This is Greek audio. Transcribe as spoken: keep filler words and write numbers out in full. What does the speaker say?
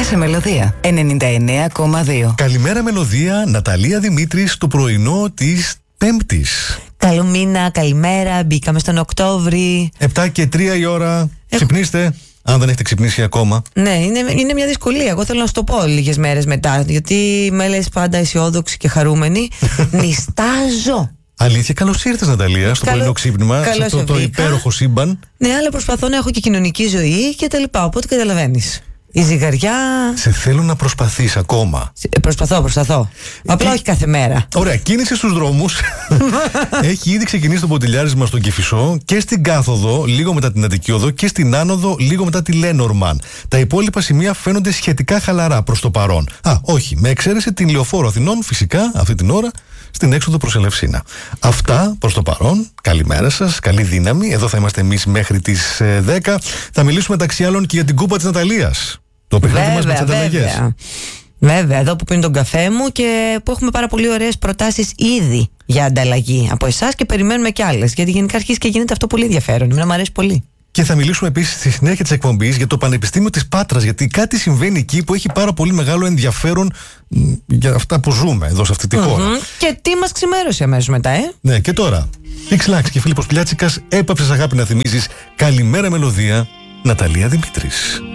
σε Μελωδία ενενήντα εννέα κόμμα δύο. Καλημέρα Μελωδία, Ναταλία Δημήτρης, στο πρωινό της Πέμπτης. Καλό μήνα, καλημέρα, μπήκαμε στον Οκτώβρη. επτά και τρία η ώρα, Έχω... ξυπνήστε. Αν δεν έχετε ξυπνήσει ακόμα. Ναι, είναι, είναι μια δυσκολία. Εγώ θέλω να σου το πω λίγες μέρες μετά. Γιατί με λες πάντα αισιόδοξη και χαρούμενη. Νιστάζω. Αλήθεια, καλώς ήρθες Ναταλία στο Καλώ... πρωινό ξύπνημα. Σε αυτό το υπέροχο σύμπαν. Ναι, αλλά προσπαθώ να έχω και κοινωνική ζωή και τα λοιπά. Οπότε καταλαβαίνεις. Η ζυγαριά. Σε θέλω να προσπαθείς ακόμα. Προσπαθώ, προσπαθώ. Απλά όχι κάθε μέρα. Ωραία, κίνηση στους δρόμους. Έχει ήδη ξεκινήσει το ποτηλιάρισμα στον Κηφισό και στην κάθοδο, λίγο μετά την Αττική Οδό, και στην άνοδο, λίγο μετά τη Λένορμαν. Τα υπόλοιπα σημεία φαίνονται σχετικά χαλαρά προς το παρόν. Α, όχι, με εξαίρεση την Λεωφόρο Αθηνών, φυσικά, αυτή την ώρα, στην έξοδο προς Ελευσίνα. Αυτά προς το παρόν. Καλημέρα σας, καλή δύναμη. Εδώ θα είμαστε εμείς μέχρι τις δέκα. Θα μιλήσουμε μεταξύ άλλων και για την κούπα της Ναταλίας. Το παιχνίδι μας με τις ανταλλαγές. Βέβαια, εδώ που πίνω τον καφέ μου και που έχουμε πάρα πολύ ωραίες προτάσεις ήδη για ανταλλαγή από εσάς και περιμένουμε κι άλλες. Γιατί γενικά αρχίζει και γίνεται αυτό πολύ ενδιαφέρον. Εμένα μου αρέσει πολύ. Και θα μιλήσουμε επίσης στη συνέχεια της εκπομπής για το Πανεπιστήμιο της Πάτρας. Γιατί κάτι συμβαίνει εκεί που έχει πάρα πολύ μεγάλο ενδιαφέρον για αυτά που ζούμε εδώ σε αυτή τη χώρα. Mm-hmm. Και τι μας ξημέρωσε αμέσως μετά, ε? Ναι, και τώρα. Πίξ-Λάξ και Φίλιππος Πλιάτσικας, έπαψες αγάπη να θυμίζεις. Καλημέρα Μελωδία, Ναταλία Δημήτρης.